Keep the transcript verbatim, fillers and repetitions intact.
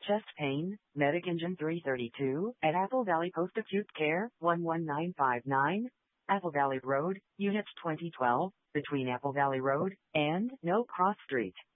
Chest pain, Medic Engine three thirty-two, at Apple Valley Post Acute Care, one one nine five nine, Apple Valley Road, Unit twenty twelve, between Apple Valley Road and No Cross Street.